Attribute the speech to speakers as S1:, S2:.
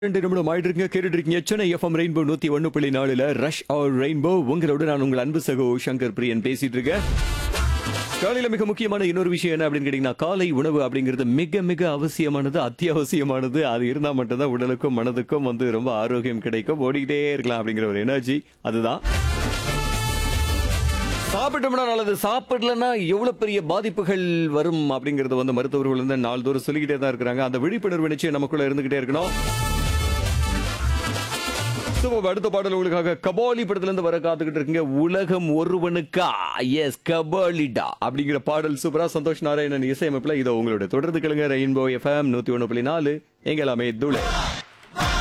S1: 2 நிமிடம் ஆயிட்டு இருக்குங்க. கேட்டுட்டு இருக்கீங்க Chennai FM rainbow 101.4ல rush R rainbow. உங்களோட நான் உங்கள் அன்பு சகோ சங்கர் பிரியன் பேசிட்டு இருக்கேன். காலையில மிக முக்கியமான இன்னொரு விஷயம் என்ன அப்படின்னு கேட்டீங்கன்னா, காலை உணவு அப்படிங்கிறது மிக மிக அவசியமானது, அத்தியாவசியமானது. அது இருந்தா மட்டும்தான் உடலுக்கும் மனதுக்கும் ரொம்ப ஆரோக்கியம் கிடைக்கும். ஓடிக்கிட்டே இருக்கலாம் அப்படிங்கிற ஒரு எனர்ஜி அதுதான். சாப்பிட்டோம்னா நல்லது, சாப்பிடலன்னா எவ்வளவு பெரிய பாதிப்புகள் வரும் அப்படிங்கறது மருத்துவர்கள் நாள்தோறும் சொல்லிக்கிட்டே தான் இருக்கிறாங்க. அந்த விழிப்புணர்வு நிச்சயம் நமக்குள்ள இருந்துகிட்டே இருக்கணும். அடுத்த பாடல் உங்களுக்காக கபாலி படத்துல இருந்து வர காத்துக்கிட்டு இருக்கீங்க. உலகம் ஒருவனுக்கா, எஸ் கபாலிடா அப்படிங்கிற பாடல் சூப்பரா சந்தோஷ் நாராயணன் இசையமைப்புல. இதோ உங்களோட தொடர்ந்து கேளுங்க. ரெயின்போ எஃப்எம் 101.4 எங்கெல்லாமே துளை.